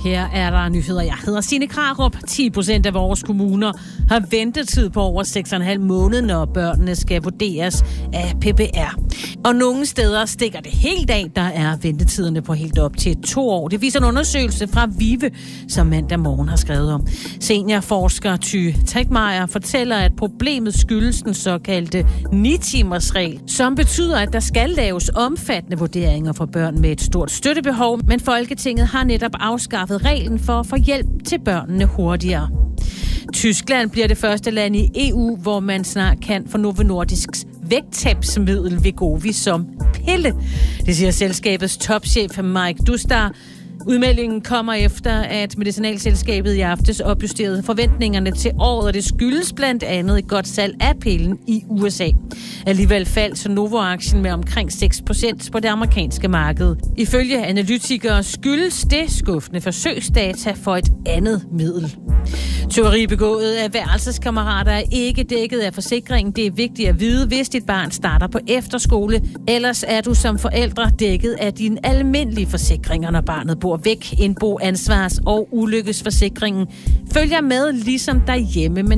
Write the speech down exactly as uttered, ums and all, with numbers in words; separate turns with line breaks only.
Her er der nyheder. Jeg hedder Signe Krarup. ti procent af vores kommuner har ventetid på over seks og en halv måned, når børnene skal vurderes af P P R. Og nogle steder stikker det helt af, der er ventetiderne på helt op til to år. Det viser en undersøgelse fra VIVE, som mandag morgen har skrevet om. Seniorforsker Ty Tegmeier fortæller, at problemet skyldes den såkaldte ni-timers-regel, som betyder, at der skal laves omfattende vurderinger for børn med et stort støttebehov, men Folketinget har netop afskaffet reglen for at få hjælp til børnene hurtigere. Tyskland bliver det første land i E U, hvor man snart kan få Novo Nordisks vægttabsmiddel Wegovy som pille. Det siger selskabets topchef Mike Dustar. Udmeldingen kommer efter, at medicinalselskabet i aftes opjusterede forventningerne til året, og det skyldes blandt andet et godt salg af pillen i U S A. Alligevel faldt Novo-aktien med omkring seks procent på det amerikanske marked. Ifølge analytikere skyldes det skuffende forsøgsdata for et andet middel. Tyveri begået af værelseskammerater er ikke dækket af forsikringen. Det er vigtigt at vide, hvis dit barn starter på efterskole. Ellers er du som forældre dækket af dine almindelige forsikringer, når barnet bor væk. Indbo, ansvars- og ulykkesforsikringen følger med ligesom derhjemme, men